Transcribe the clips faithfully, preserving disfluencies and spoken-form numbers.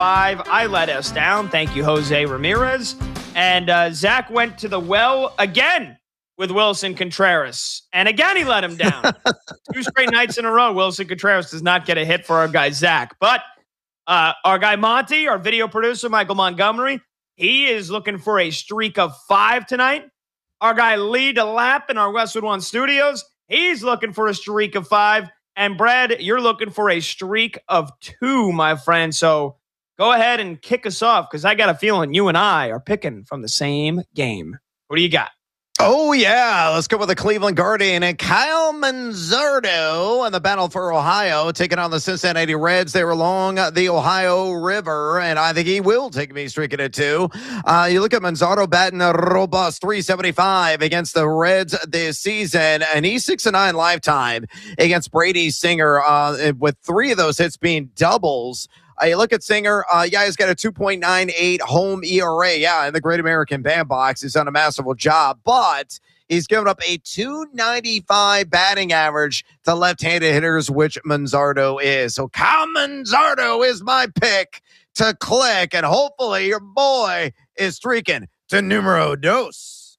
five. I let us down. Thank you, Jose Ramirez. And uh, Zach went to the well again with Wilson Contreras. And again, he let him down. Two straight nights in a row, Wilson Contreras does not get a hit for our guy, Zach. But uh, our guy, Monty, our video producer, Michael Montgomery, he is looking for a streak of five tonight. Our guy, Lee DeLapp in our Westwood One studios, he's looking for a streak of five. And Brad, you're looking for a streak of two, my friend. So go ahead and kick us off, because I got a feeling you and I are picking from the same game. What do you got? Oh, yeah. Let's go with the Cleveland Guardian and Kyle Manzardo in the battle for Ohio, taking on the Cincinnati Reds. They were along the Ohio River, and I think he will take me streaking at two. Uh, you look at Manzardo batting a robust three seventy-five against the Reds this season, and he's six and nine lifetime against Brady Singer, uh, with three of those hits being doubles. Uh, you look at Singer, uh, yeah, he's got a two point nine eight home E R A. Yeah, in the Great American Bandbox, he's done a masterful job, but he's given up a two ninety-five batting average to left-handed hitters, which Manzardo is. So Kyle Manzardo is my pick to click, and hopefully your boy is streaking to numero dos.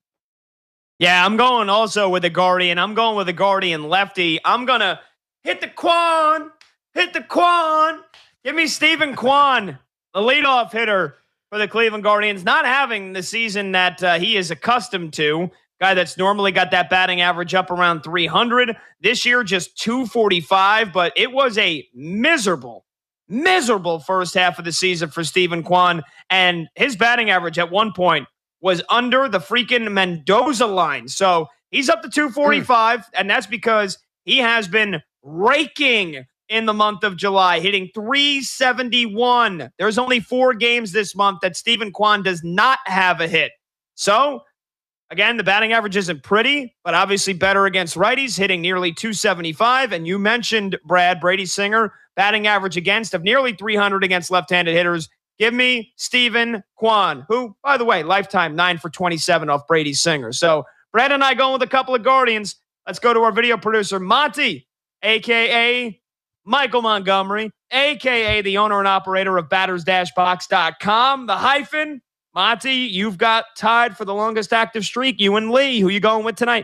Yeah, I'm going also with the Guardian. I'm going with the Guardian lefty. I'm going to hit the Quan, hit the Quan. Give me Stephen Kwan, the leadoff hitter for the Cleveland Guardians, not having the season that uh, he is accustomed to. Guy that's normally got that batting average up around three hundred. This year, just two forty-five, but it was a miserable, miserable first half of the season for Stephen Kwan, and his batting average at one point was under the freaking Mendoza line. So he's up to two forty-five, mm. and that's because he has been raking in the month of July, hitting three seventy-one. There's only four games this month that Stephen Kwan does not have a hit. So, again, the batting average isn't pretty, but obviously better against righties, hitting nearly two seventy-five. And you mentioned, Brad, Brady Singer, batting average against of nearly three hundred against left-handed hitters. Give me Stephen Kwan, who, by the way, lifetime nine for twenty-seven off Brady Singer. So, Brad and I going with a couple of Guardians. Let's go to our video producer, Monty, a k a. Michael Montgomery, a k a the owner and operator of batters dash box dot com. The hyphen, Monty, you've got tied for the longest active streak. You and Lee, who you going with tonight?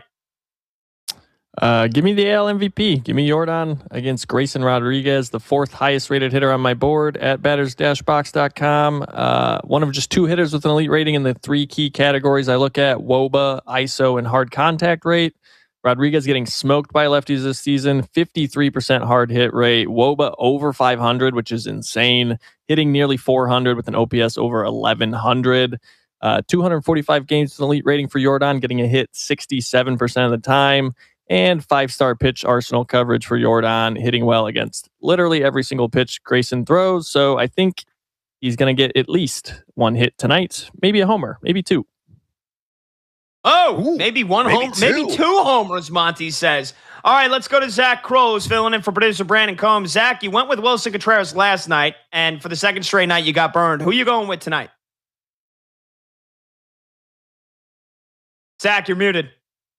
Uh, give me the A L M V P. Give me Jordan against Grayson Rodriguez, the fourth highest rated hitter on my board at batters dash box dot com. Uh, one of just two hitters with an elite rating in the three key categories I look at: W O B A, I S O, and hard contact rate. Rodriguez getting smoked by lefties this season, fifty-three percent hard hit rate. W O B A over five hundred, which is insane. Hitting nearly four hundred with an O P S over eleven hundred. Uh, two hundred forty-five games with an elite rating for Jordan, getting a hit sixty-seven percent of the time. And five-star pitch arsenal coverage for Jordan, hitting well against literally every single pitch Grayson throws. So I think he's going to get at least one hit tonight. Maybe a homer, maybe two. Oh, Ooh, maybe one maybe home, two. maybe two homers, Monty says. All right, let's go to Zach Crowe, filling in for producer Brandon Combs. Zach, you went with Wilson Contreras last night, and for the second straight night, you got burned. Who are you going with tonight? Zach, you're muted.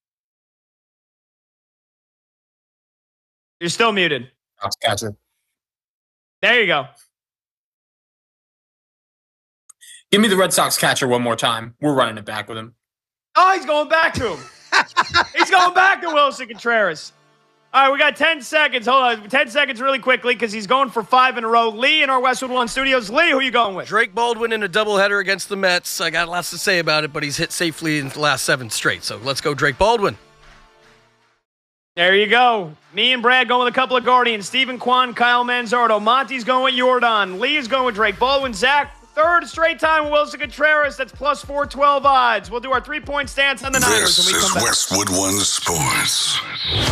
You're still muted. Gotcha. There you go. Give me the Red Sox catcher one more time. We're running it back with him. Oh, he's going back to him. He's going back to Wilson Contreras. All right, we got ten seconds. Hold on. ten seconds really quickly because he's going for five in a row. Lee in our Westwood One studios. Lee, who are you going with? Drake Baldwin in a doubleheader against the Mets. I got lots to say about it, but he's hit safely in the last seven straight. So let's go Drake Baldwin. There you go. Me and Brad going with a couple of Guardians. Stephen Kwan, Kyle Manzardo. Monty's going with Jordan. Lee is going with Drake Baldwin. Zach, third straight time with Wilson Contreras. That's plus four twelve odds. We'll do our three-point stance on the Niners this when we come back. This is Westwood One Sports.